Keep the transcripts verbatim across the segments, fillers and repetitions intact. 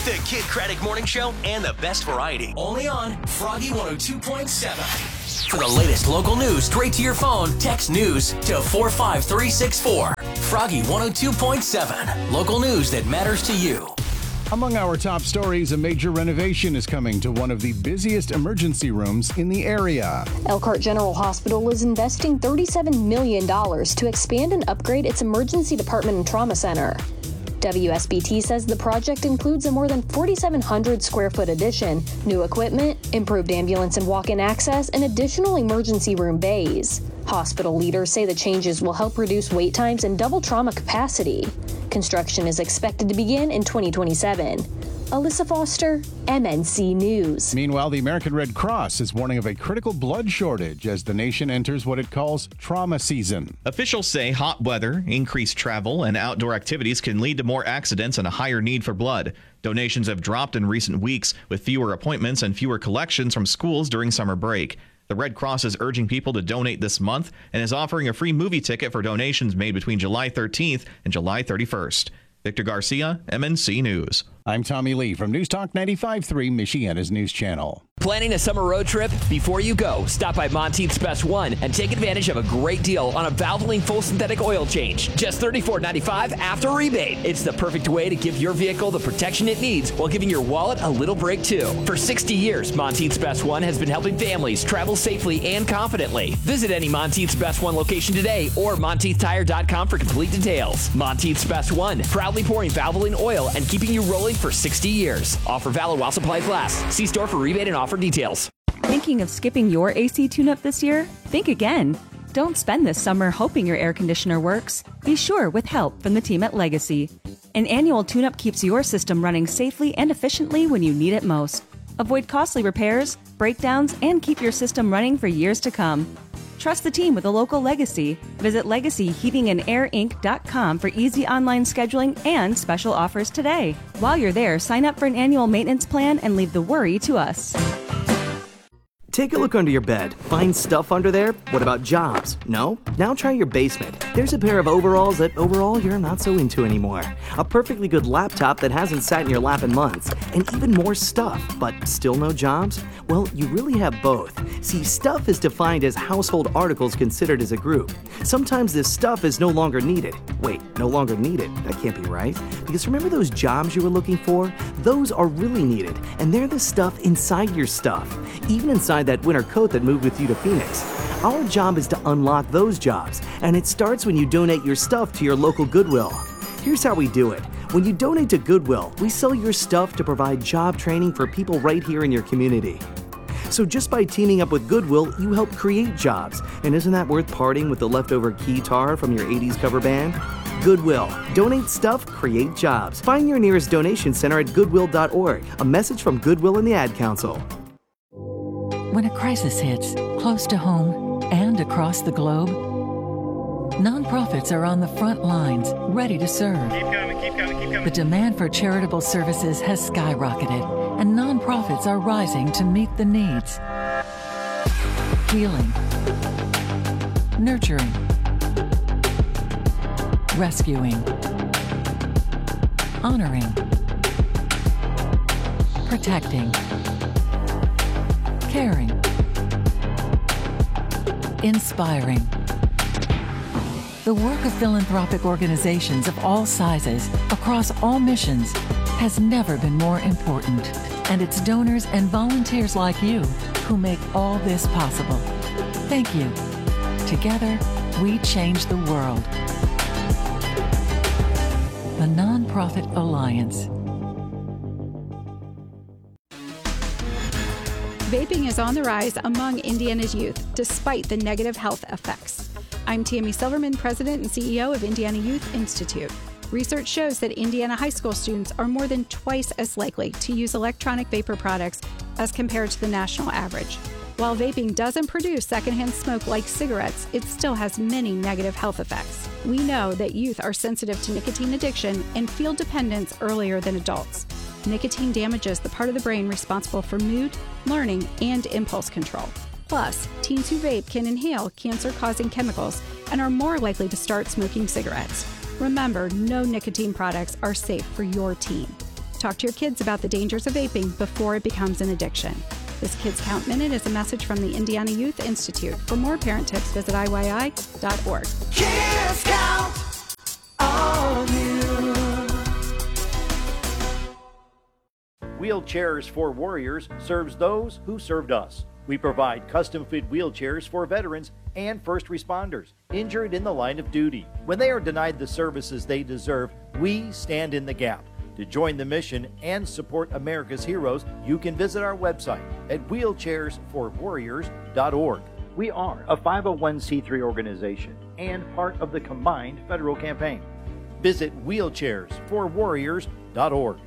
The Kid Craddock Morning Show and the best variety. Only on Froggy one oh two point seven. For the latest local news straight to your phone, text news to four five three six four. Froggy one oh two point seven. Local news that matters to you. Among our top stories, a major renovation is coming to one of the busiest emergency rooms in the area. Elkhart General Hospital is investing thirty-seven million dollars to expand and upgrade its emergency department and trauma center. W S B T says the project includes a more than forty-seven hundred square foot addition, new equipment, improved ambulance and walk-in access, and additional emergency room bays. Hospital leaders say the changes will help reduce wait times and double trauma capacity. Construction is expected to begin in twenty twenty-seven. Alyssa Foster, M N C News. Meanwhile, the American Red Cross is warning of a critical blood shortage as the nation enters what it calls trauma season. Officials say hot weather, increased travel, and outdoor activities can lead to more accidents and a higher need for blood. Donations have dropped in recent weeks, with fewer appointments and fewer collections from schools during summer break. The Red Cross is urging people to donate this month and is offering a free movie ticket for donations made between July thirteenth and July thirty-first. Victor Garcia, M N C News. I'm Tommy Lee from News Talk ninety-five point three, Michiana's news channel. Planning a summer road trip? Before you go, stop by Monteith's Best One and take advantage of a great deal on a Valvoline full synthetic oil change. Just thirty-four ninety-five after rebate. It's the perfect way to give your vehicle the protection it needs while giving your wallet a little break too. For sixty years, Monteith's Best One has been helping families travel safely and confidently. Visit any Monteith's Best One location today or Monteith Tire dot com for complete details. Monteith's Best One, proudly pouring Valvoline oil and keeping you rolling for sixty years. Offer valid while supplies last. See store for rebate and offer details. Thinking of skipping your A C tune-up this year? Think again. Don't spend this summer hoping your air conditioner works. Be sure with help from the team at Legacy. An annual tune-up keeps your system running safely and efficiently when you need it most. Avoid costly repairs, breakdowns, and keep your system running for years to come. Trust the team with a local Legacy. Visit legacy heating and air inc dot com for easy online scheduling and special offers today. While you're there, sign up for an annual maintenance plan and leave the worry to us. Take a look under your bed. Find stuff under there? What about jobs? No? Now try your basement. There's a pair of overalls that overall you're not so into anymore. A perfectly good laptop that hasn't sat in your lap in months. And even more stuff, but still no jobs? Well, you really have both. See, stuff is defined as household articles considered as a group. Sometimes this stuff is no longer needed. Wait, no longer needed? That can't be right. Because remember those jobs you were looking for? Those are really needed, and they're the stuff inside your stuff. Even inside that winter coat that moved with you to Phoenix. Our job is to unlock those jobs, and it starts when you donate your stuff to your local Goodwill. Here's how we do it. When you donate to Goodwill, we sell your stuff to provide job training for people right here in your community. So just by teaming up with Goodwill, you help create jobs. And isn't that worth parting with the leftover keytar from your eighties cover band? Goodwill. Donate stuff, create jobs. Find your nearest donation center at goodwill dot org. A message from Goodwill and the Ad Council. When a crisis hits, close to home and across the globe, nonprofits are on the front lines, ready to serve. Keep coming, keep coming, keep coming. The demand for charitable services has skyrocketed, and nonprofits are rising to meet the needs. Healing, nurturing, rescuing, honoring, protecting, caring, inspiring. The work of philanthropic organizations of all sizes, across all missions, has never been more important. And it's donors and volunteers like you who make all this possible. Thank you. Together, we change the world. The Nonprofit Alliance. Vaping is on the rise among Indiana's youth, despite the negative health effects. I'm Tammy Silverman, President and C E O of Indiana Youth Institute. Research shows that Indiana high school students are more than twice as likely to use electronic vapor products as compared to the national average. While vaping doesn't produce secondhand smoke like cigarettes, it still has many negative health effects. We know that youth are sensitive to nicotine addiction and feel dependence earlier than adults. Nicotine damages the part of the brain responsible for mood, learning, and impulse control. Plus, teens who vape can inhale cancer-causing chemicals and are more likely to start smoking cigarettes. Remember, no nicotine products are safe for your teen. Talk to your kids about the dangers of vaping before it becomes an addiction. This Kids Count Minute is a message from the Indiana Youth Institute. For more parent tips, visit I Y I dot org. Kids Count on you. Wheelchairs for Warriors serves those who served us. We provide custom-fit wheelchairs for veterans and first responders injured in the line of duty. When they are denied the services they deserve, we stand in the gap. To join the mission and support America's heroes, you can visit our website at wheelchairs for warriors dot org. We are a five oh one c three organization and part of the combined federal campaign. Visit wheelchairs for warriors dot org.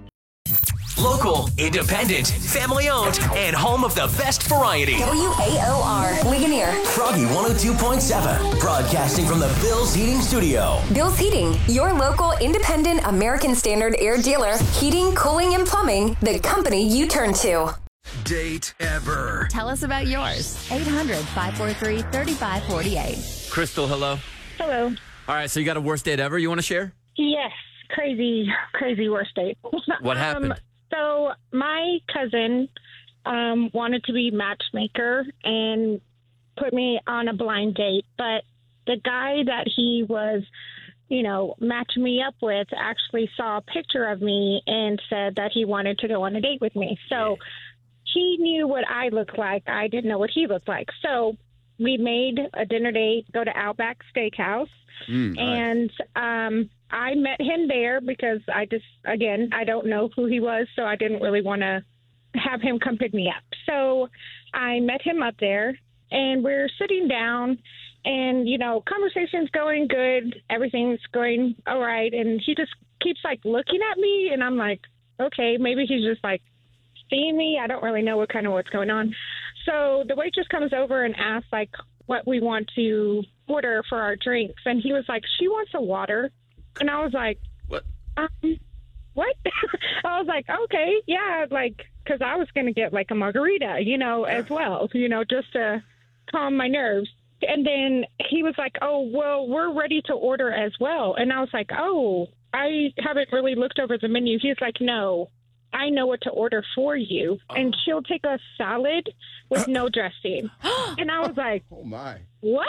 Local, independent, family-owned, and home of the best variety. W A O R, Ligonier. Froggy one oh two point seven, broadcasting from the Bill's Heating Studio. Bill's Heating, your local independent American Standard air dealer. Heating, cooling, and plumbing, the company you turn to. Date ever. Tell us about yours. eight hundred, five four three, three five four eight. Crystal, hello. Hello. All right, so you got a worst date ever you want to share? Yes. Crazy, crazy worst date. What happened? Um, so my cousin um, wanted to be matchmaker and put me on a blind date, but the guy that he was, you know, matching me up with actually saw a picture of me and said that he wanted to go on a date with me. So he knew what I looked like. I didn't know what he looked like. So we made a dinner date, go to Outback Steakhouse. Mm, and um, I met him there because I just, again, I don't know who he was, so I didn't really want to have him come pick me up. So I met him up there, and we're sitting down, and, you know, conversation's going good. Everything's going all right. And he just keeps, like, looking at me, and I'm like, okay, maybe he's just, like, seeing me. I don't really know what kind of what's going on. So the waitress comes over and asks, like, what we want to order for our drinks. And he was like, she wants a water. And I was like, what? Um, what? I was like, okay, yeah, like, because I was going to get like a margarita, you know, as well, you know, just to calm my nerves. And then he was like, oh, well, we're ready to order as well. And I was like, oh, I haven't really looked over the menu. He's like, no, I know what to order for you. And she'll take a salad with no dressing. And I was like, oh, my. What?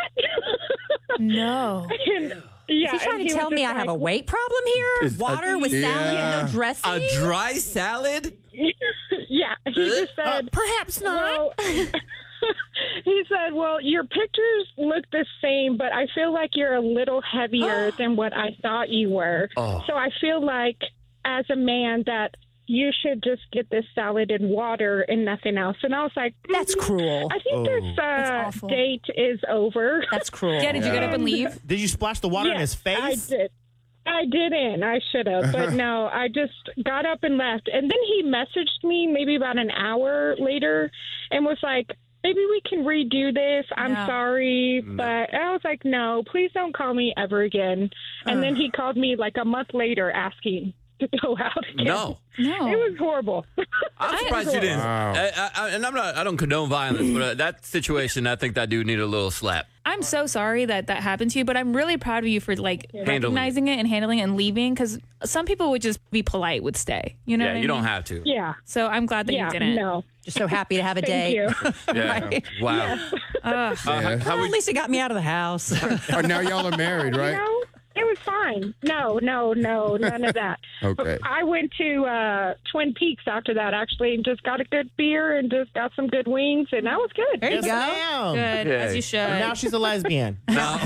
No. And, yeah, Is he trying and to he tell was me just I have a like, weight problem here? Is- Water uh, with salad yeah. and no dressing? A dry salad? Yeah, he just said, Uh, perhaps not. Well, he said, well, your pictures look the same, but I feel like you're a little heavier than what I thought you were. Oh. So I feel like as a man that you should just get this salad and water and nothing else. And I was like, That's cruel. I think Oh. this uh, date is over. That's cruel. Yeah, did you get up and leave? Did you splash the water in his face? I did. I didn't. I should have. But no, I just got up and left. And then he messaged me maybe about an hour later and was like, maybe we can redo this. I'm No. sorry. But I was like, no, please don't call me ever again. And then he called me like a month later asking to go out again. No. No. It was horrible. I'm surprised you didn't. Wow. I, I, I, and I'm not. I don't condone violence, but uh, that situation, I think that dude needed a little slap. I'm so sorry that that happened to you, but I'm really proud of you for like Handling recognizing it and handling it and leaving, because some people would just be polite, would stay. You know? Yeah, what I you don't mean? have to. Yeah. So I'm glad that Yeah, you didn't. no. Just so happy to have a Thank date. you. Yeah. Right. Wow. Ugh. Uh, how, how Well, would- at least it got me out of the house. Oh, now y'all are married, right? No, it was fine. No, no, no, none of that. Okay. I went to uh, Twin Peaks after that, actually, and just got a good beer and just got some good wings, and that was good. There you Yes, go. ma'am. Good, Okay. as you should. And now she's a lesbian. no.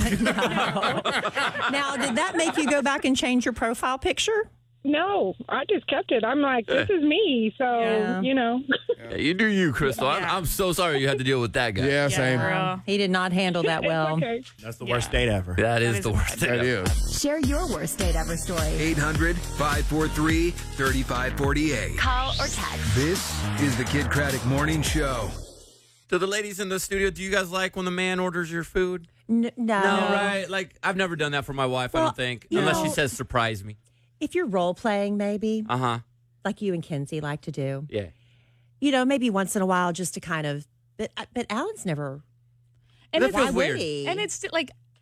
Now, did that make you go back and change your profile picture? No, I just kept it. I'm like, this is me, so, Yeah. you know. Yeah, you do you, Crystal. I'm, I'm so sorry you had to deal with that guy. Yeah, same. Girl. He did not handle that well. Okay. That's the worst date ever. That is is the worst thing. That is. Share your worst date ever story. eight hundred, five four three, three five four eight. Call or text. This is the Kid Craddock Morning Show. To the ladies in the studio, do you guys like when the man orders your food? N- no. No, right? Like, I've never done that for my wife, I Well, don't think. you Unless she know- says surprise me. If you're role playing, maybe, Uh huh. like you and Kenzie like to do, Yeah. you know, maybe once in a while just to kind of, but, but Alan's never. And That it's feels why weird. would he? And it's like,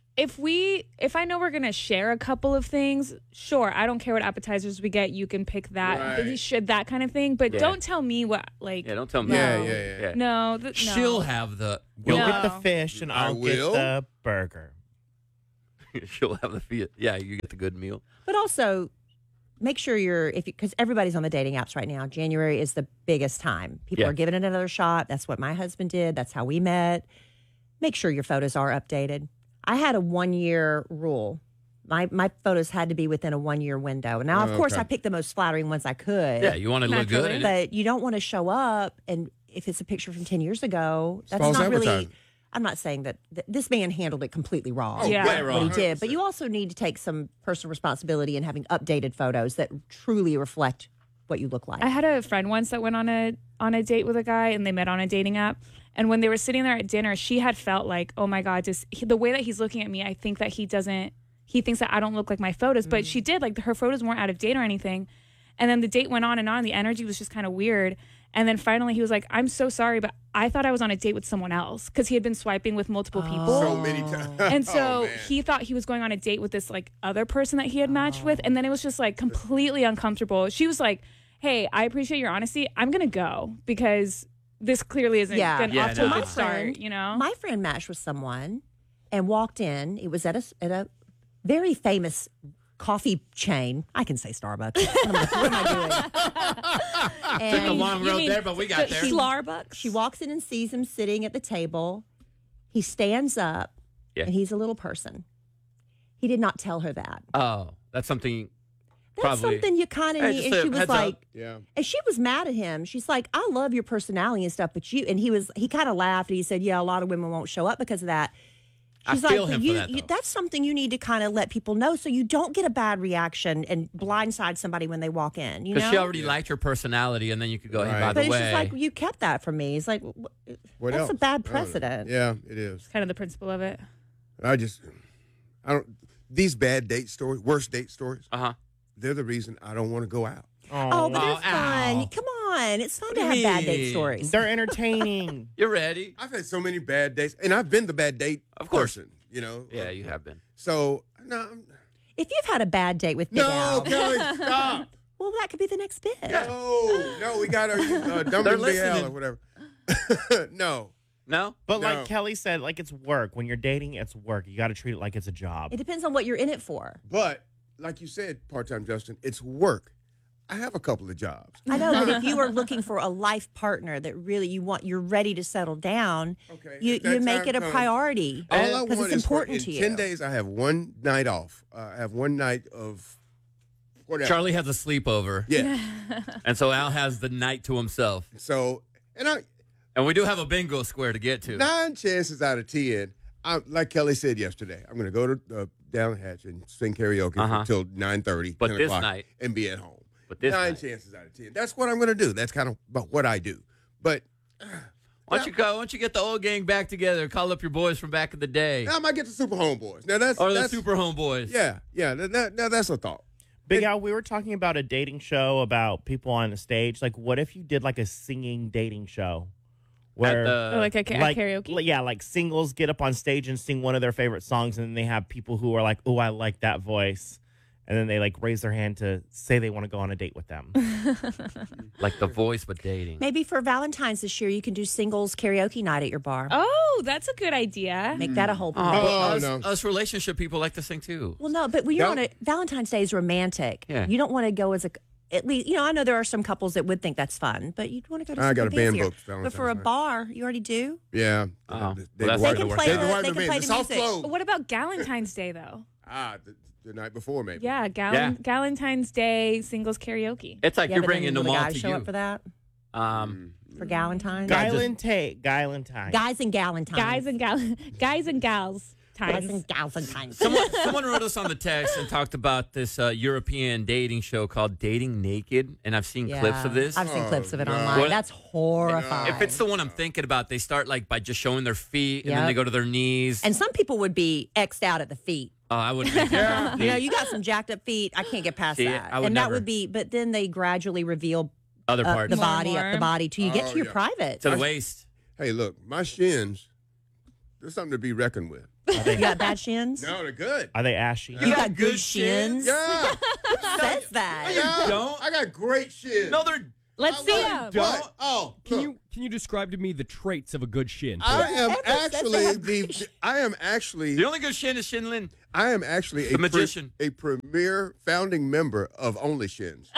if we, if I know we're gonna share a couple of things, sure, I don't care what appetizers we get. You can pick that, Right. should that kind of thing. But Yeah. don't tell me what, like. Yeah, don't tell me. Yeah, No. yeah, yeah. Yeah. No, th- no. She'll have the. You'll No. get the fish, and I I'll get will. the burger. She'll have the fee. Yeah, you get the good meal. But also, make sure you're if because everybody's on the dating apps right now. January is the biggest time. People Yeah. are giving it another shot. That's what my husband did. That's how we met. Make sure your photos are updated. I had a one year rule. My my photos had to be within a one year window. Now, of Oh, course, okay. I picked the most flattering ones I could. Yeah, you want to look good. Naturally. in it. But you don't want to show up, and if it's a picture from ten years ago, that's false not really. advertising. I'm not saying that th- this man handled it completely wrong. Oh, Yeah. way What wrong. he did, but you also need to take some personal responsibility in having updated photos that truly reflect what you look like. I had a friend once that went on a on a date with a guy, and they met on a dating app. And when they were sitting there at dinner, she had felt like, oh my God, just he, the way that he's looking at me, I think that he doesn't. He thinks that I don't look like my photos, but she did. Like her photos weren't out of date or anything. And then the date went on and on. The energy was just kind of weird. And then finally, he was like, "I'm so sorry, but I thought I was on a date with someone else," because he had been swiping with multiple people. So many times. And so Oh, man. he thought he was going on a date with this like other person that he had matched with, and then it was just like completely uncomfortable. She was like, "Hey, I appreciate your honesty. I'm gonna go because this clearly isn't Yeah. good Yeah, off to no. a My good start." friend- You know, My friend matched with someone and walked in. It was at a at a very famous coffee chain. I can say Starbucks. What am I, what am I doing? Took a And long you road mean there, but we got the there. Starbucks. she walks in and sees him sitting at the table. He stands up, Yeah. and he's a little person. He did not tell her that. Oh, that's something. That's Probably. something you kind of Hey, need. just And a she was heads up. like, Yeah. and she was mad at him. She's like, I love your personality and stuff, but you, and he was, he kind of laughed and he said, yeah, a lot of women won't show up because of that. I She's feel like, him for you, that, you, though. that's something you need to kind of let people know so you don't get a bad reaction and blindside somebody when they walk in, you know? Because she already liked her personality, and then you could go, hey, Right. by but the it's way. just like, you kept that from me. It's like, wh- What that's else? a bad I don't know. precedent. Yeah, it is. kind of the principle of it. I just, I don't. These bad date stories, worst date stories. Uh huh. They're the reason I don't want to go out. Oh, but Oh, it's fun. ow. Come on. It's fun What to do have you bad date mean? stories. They're entertaining. You're ready. I've had so many bad dates, and I've been the bad date Of course. person. You know. Yeah, you have been. So no, I'm- If you've had a bad date with Big no, Al, Kelly, stop. well, that could be the next bit. No, no, we got our uh, dumb They're and Big Al or listening. whatever. No. No? But No. like Kelly said, like it's work. When you're dating, it's work. You got to treat it like it's a job. It depends on what you're in it for. But like you said, part-time Justin, it's work. I have a couple of jobs. I know, but if you are looking for a life partner that really you want, you're ready to settle down, Okay, you, if that you make time it a comes, priority All I because want it's is for, important in to you. ten days, I have one night off. Uh, I have one night of whatever. Charlie has a sleepover. Yeah. And so Al has the night to himself. So, and I, And we do have a bingo square to get to. nine chances out of ten, I, like Kelly said yesterday, I'm going to go to uh, down Hatch and sing karaoke Uh-huh. until nine thirty, But ten this o'clock, night- and be at home. But this nine night- chances out of ten. That's what I'm going to do. That's kind of about what I do. But Why don't you go? Why don't you get the old gang back together? Call up your boys from back in the day, now I might get the Super Homeboys. Now that's or the that's, Super Homeboys. Yeah, yeah. That, that, now that's a thought. Big Al, we were talking about a dating show about people on the stage. Like, what if you did like a singing dating show? Where, the- Or like a, ca- like, karaoke. li- yeah, like singles get up on stage and sing one of their favorite songs, and then they have people who are like, "Oh, I like that voice," and then they like raise their hand to say they want to go on a date with them. Like The Voice, but dating. Maybe for Valentine's this year, you can do singles karaoke night at your bar. Oh, that's a good idea. Make that a whole. Oh, night. Oh, us, no. us relationship people like to sing too. Well, no, but when you're Don't- on a Valentine's Day is romantic. Yeah. You don't want to go as a. At least, you know, I know there are some couples that would think that's fun, but you'd want to go to I got something a band fancier. booked But Valentine's for a night. bar, you already do. Yeah. Oh. They, Well, they, that's They Wired can to play they the, wired they to can me. play The the soft music. flow. What about Galentine's Day though? Ah, the, the night before maybe. Yeah, Gal- Yeah. Galentine's Day singles karaoke. It's like Yeah, you're but then bringing will them the all guys to show you. up for that Um, for Galentine's. Guyland Tate, Guyland Tate. Guys and Galentine's. Guys and gal, guys and gals. Guys Times. and Galentine's. someone, someone wrote us on the text and talked about this uh, European dating show called Dating Naked, and I've seen Yeah. clips of this. I've seen Oh, clips of it no. online. What- That's horrifying. If it's the one I'm thinking about, they start like by just showing their feet, and then Yep. they go to their knees. and some people would be X'd out at the feet. Oh, I wouldn't. Be Yeah. You know, you got some jacked up feet. I can't get past See, that. I would and that never. would be, but then they gradually reveal Other uh, parts the More and body up more. the body till you get Oh, to your yeah. private. to the waist. Hey, look, my shins They're something to be reckoned with. You got bad shins? No, they're good. Are they ashy? You, got, good shins? Yeah. Who says that? Yeah. don't. I got great shins. No, they're. Let's see them. What? Oh, Can look. you can you describe to me the traits of a good shin? I am Ever said actually they have the. I am actually. The only good shin is Shin Lin. I am actually The a pre- magician. a premier founding member of Only Shins.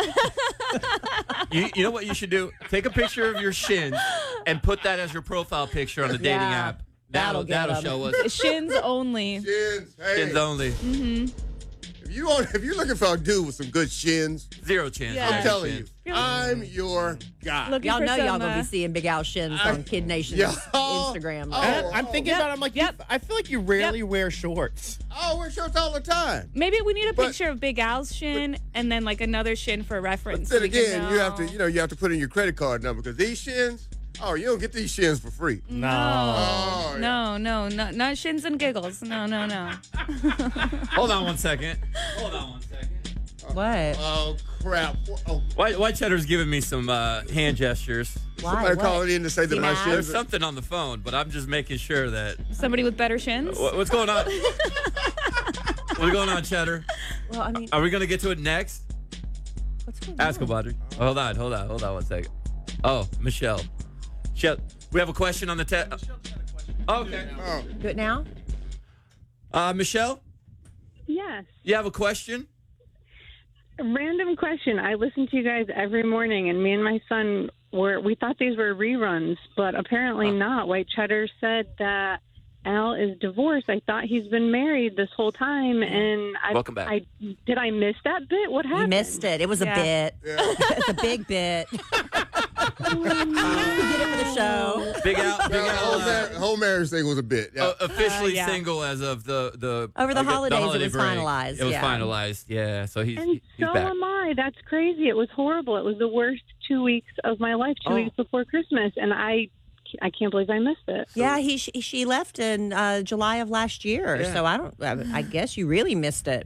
You, you know what you should do? Take a picture of your shins and put that as your profile picture on the dating Yeah. app. That'll That'll that'll, get 'em. show us. Shins only. Shins. Hey. Shins only. Mm-hmm. If you want, if you're looking for a dude with some good shins, Zero chance. Yeah. I'm Zero telling chance. you, I'm your guy. Looking Y'all for know some, y'all gonna uh, be seeing Big Al shins on Kid Nation's Yeah. Instagram. Oh. And I'm thinking Yep. about it. I'm like, you, I feel like you rarely wear shorts. Oh, wear shorts all the time. Maybe we need a But- picture of Big Al's shin and then like another shin for reference. Then so we can again, you have to, know. you know, you have to put in your credit card number because these shins. Oh, you don't get these shins for free. No. Oh, No, no, no, not shins and giggles. No, no, no. Hold on one second. Hold on one second. What? Oh crap! Oh, White, White Cheddar's giving me some uh, hand gestures. Why? somebody What? calling in to say that my T-Mac? There's shins. Are, something on the phone, but I'm just making sure that. Somebody with better shins? What, what's going on? What's going on, Cheddar? Well, I mean, Are we gonna get to it next? what's going Ask on? him, Audrey. Hold on, hold on, hold on one second. Oh, Michelle. Michelle, we have a question on the text. Okay. oh. Do it now? Uh, Michelle, Yes. you have a question? Random question. I listen to you guys every morning, and me and my son were we thought these were reruns, but apparently not. White Cheddar said that Al is divorced. I thought he's been married this whole time, and I Welcome back. I did I miss that bit? What You happened? missed it. It was a Yeah. bit. it's a big bit. you get it for the show. Big Al, Big The Al, whole, uh, mar- whole marriage thing was a bit. Yeah. uh, officially Uh, yeah. single as of the the Over the I guess, holidays, it holiday was break. finalized, It was yeah. finalized. Yeah. So he's And he's so back. am I. That's crazy. It was horrible. It was the worst two weeks of my life. Two Oh. weeks before Christmas, and I I can't believe I missed it. Yeah, he she, she left in uh, July of last year, Yeah. so I don't. I, I guess you really missed it.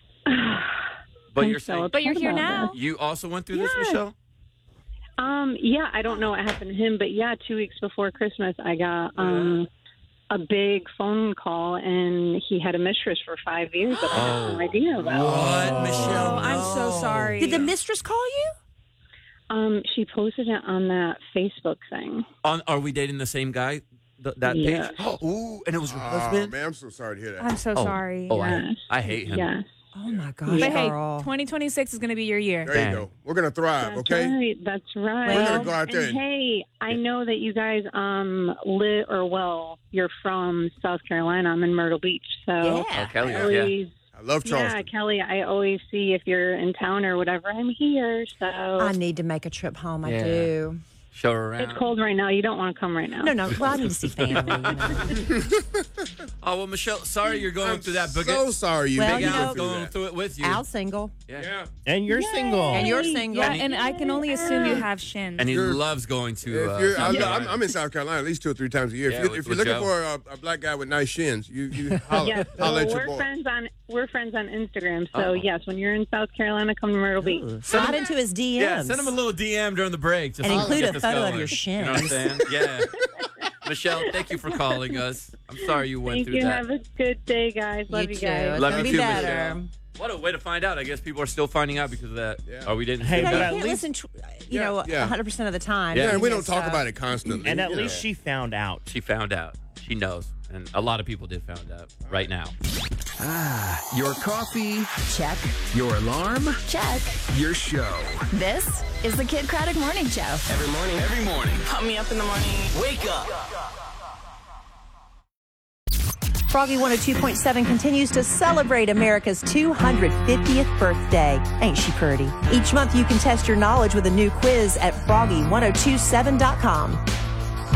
But you're saying But you're here about now. you also went through this, Yes. Michelle? Um, yeah, I don't know what happened to him, but yeah, two weeks before Christmas, I got um a big phone call, and he had a mistress for five years that I had no idea about. What, Michelle? Oh, I'm so sorry. Did the mistress call you? Um, she posted it on that Facebook thing. On Are we dating the same guy? Th- that Yeah. page? Ooh, and it was her Oh, husband? man, I'm so sorry to hear that. I'm so Oh. sorry. Oh, I, Yes. I hate him. Yes. Oh my gosh, But hey, girl. twenty twenty-six is going to be your year. There you Dang. go. We're gonna thrive, That's okay? right. That's right. We're gonna go out there. And And, hey, I know that you guys um live or well, you're from South Carolina. I'm in Myrtle Beach, so Oh, Kelly, I yeah. always, I love Charleston. yeah, Kelly. I always see if you're in town or whatever. I'm here, so I need to make a trip home. I Yeah. do. Show her around. it's cold right now. You don't want to come right now. No, no. Well, I need to see family. You know. Oh, well, Michelle, sorry you're going I'm through that. Big so sorry you Well, Big you Al's know- going through it with you. Al's single, Yeah. And you're single. and you're single. Yeah, and I can only assume you have shins. And he You're- loves going to. Uh, If you're, South I'm, Carolina. I'm, I'm in South Carolina at least two or three times a year. Yeah, if, you, with- if you're with looking Joe. for a, a black guy with nice shins, you you holler, Yes, holler well, at your we're boy. friends on we're friends on Instagram. So Oh. yes, when you're in South Carolina, come to Myrtle Beach. Slide into his D Ms. Yeah, send him a little D M during the break. Just And to include get a this photo of going. your You know what I'm shins. saying? Yeah. Michelle, thank you for calling us. I'm sorry you went Thank through you. that. Have a good day, guys. Love you, too. guys. It's Love gonna you be too, better. Michelle. What a way to find out. I guess people are still finding out because of that. Yeah. Oh, we didn't Hey, say You know, but you at can't least- listen, to, you Yeah, know, yeah. one hundred percent of the time. Yeah. Yeah, and we don't It's, talk uh, about it constantly. And at you least know. she found out. She found out. She knows. And a lot of people did find out right now. Ah, your coffee. Check. Your alarm. Check. Your show. This is the Kid Craddock Morning Show. Every morning. Every morning. Pump me up in the morning. Wake up. Froggy one oh two point seven continues to celebrate America's two hundred fiftieth birthday. Ain't she pretty? Each month you can test your knowledge with a new quiz at froggy ten twenty-seven dot com.